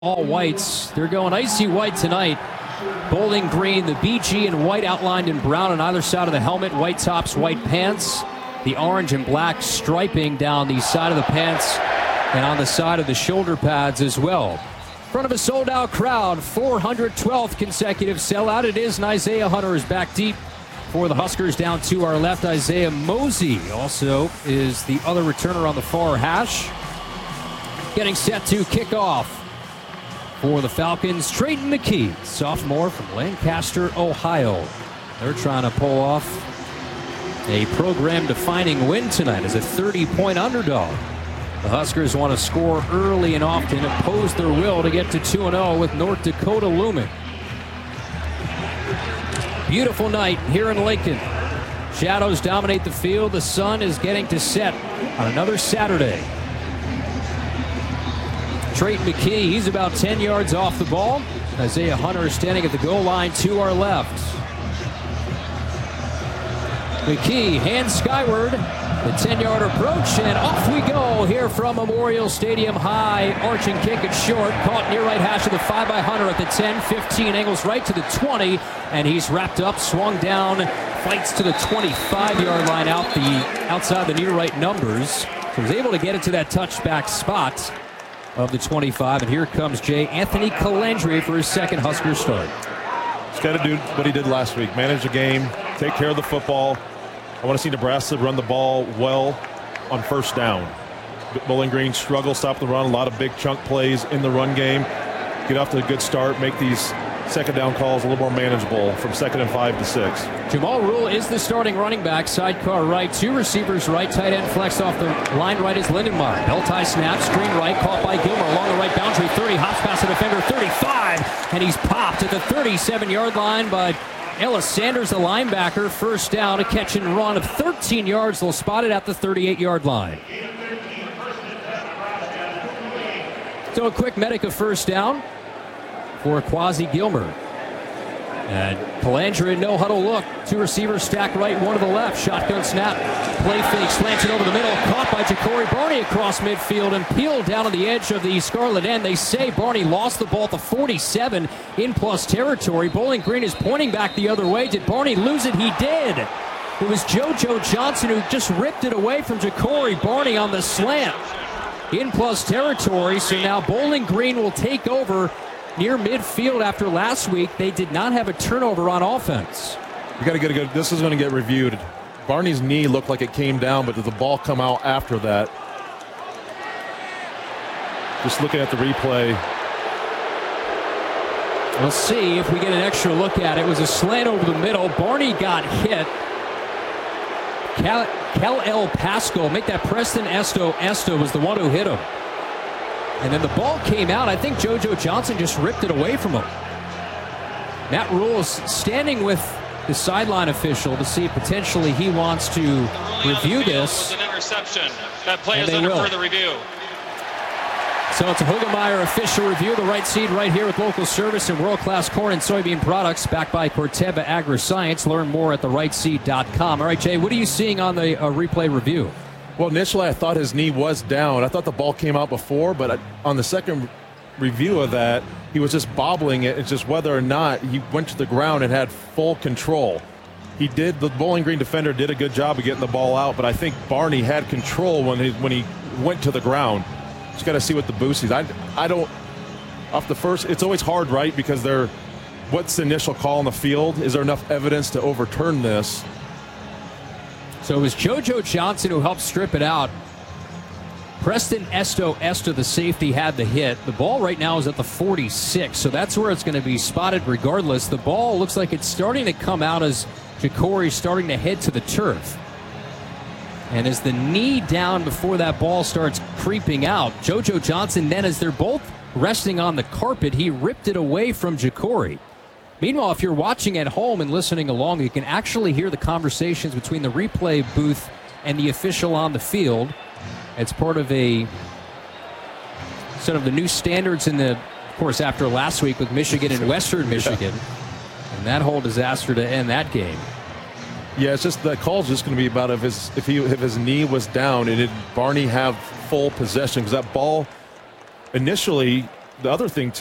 All whites. They're going icy white tonight. Bowling green, the BG and white outlined in brown on either side of the helmet. White tops, white pants. The orange and black striping down the side of the pants and on the side of the shoulder pads as well. In front of a sold-out crowd, 412th consecutive sellout. It is, and Isaiah Hunter is back deep for the Huskers. Down to our left, Isaiah Mosey also is the other returner on the far hash. Getting set to kick off for the Falcons, Trayton McKee, sophomore from Lancaster, Ohio. They're trying to pull off a program-defining win tonight as a 30-point underdog. The Huskers want to score early and often, impose their will to get to 2-0 with North Dakota looming. Beautiful night here in Lincoln. Shadows dominate the field. The sun is getting to set on another Saturday. Trayton McKee, he's about 10 yards off the ball. Isaiah Hunter is standing at the goal line to our left. McKee, hands skyward, the 10-yard approach, and off we go here from Memorial Stadium. High, arching kick at short, caught near right hash of the 5 by Hunter at the 10, 15, angles right to the 20, and he's wrapped up, swung down, fights to the 25-yard line outside the near right numbers. So he's able to get it to that touchback spot of the 25, and here comes J. Anthony Calandre for his second Husker start. He's got to do what he did last week, manage the game, take care of the football. I want to see Nebraska run the ball well on first down. Bowling Green struggle, stop the run, a lot of big chunk plays in the run game. Get off to a good start, make these second down calls a little more manageable from 2nd and 5 to 6. Jamal Rule is the starting running back, sidecar right, two receivers right, tight end flexed off the line right is Lindenmeyer. Bell tie snap, screen right, caught by Gilmer along the right boundary, 30, hops past the defender, 35, and he's popped at the 37-yard line by Ellis Sanders, the linebacker. First down, a catch and run of 13 yards. They'll spot it at the 38-yard line. So a quick medic of first down for Quasi Gilmer. And Calandre, no huddle look. Two receivers stacked right, one to the left. Shotgun snap, play fake, slanted over the middle. Caught by Ja'Cory Barney across midfield and peeled down on the edge of the Scarlet end. They say Barney lost the ball at the 47 in plus territory. Bowling Green is pointing back the other way. Did Barney lose it? He did. It was JoJo Johnson who just ripped it away from Ja'Cory Barney on the slant in plus territory. So now Bowling Green will take over near midfield after last week. They did not have a turnover on offense. You got to get a good. This is going to get reviewed. Barney's knee looked like it came down, but did the ball come out after that? Just looking at the replay. We'll see if we get an extra look at it. It was a slant over the middle. Barney got hit. Kel Pasco, make that Preston Esto. Esto was the one who hit him. And then the ball came out. I think JoJo Johnson just ripped it away from him. Matt Rule is standing with the sideline official to see if potentially he wants to review this. An interception. That play is under further review. So it's a Hoegemeyer official review. The right seed right here with local service and world-class corn and soybean products backed by Corteva Agri-Science. Learn more at therightseed.com. All right, Jay, what are you seeing on the replay review? Well, initially I thought his knee was down. I thought the ball came out before, but on the second review of that, he was just bobbling it. It's just whether or not he went to the ground and had full control. He did. The Bowling Green defender did a good job of getting the ball out, but I think Barney had control when he went to the ground. Just got to see what the boost is. I don't, off the first, it's always hard, right? Because what's the initial call on the field? Is there enough evidence to overturn this? So it was JoJo Johnson who helped strip it out. Preston Esto, the safety, had the hit. The ball right now is at the 46, so that's where it's going to be spotted regardless. The ball looks like it's starting to come out as Ja'Cory's starting to head to the turf. And as the knee down before that ball starts creeping out, JoJo Johnson then, as they're both resting on the carpet, he ripped it away from Ja'Cory. Meanwhile, if you're watching at home and listening along, you can actually hear the conversations between the replay booth and the official on the field. It's part of a sort of the new standards in the, of course, after last week with Michigan and Western Michigan, and that whole disaster to end that game. Yeah, it's just that call's just going to be about if his knee was down and did Barney have full possession, because that ball initially the other thing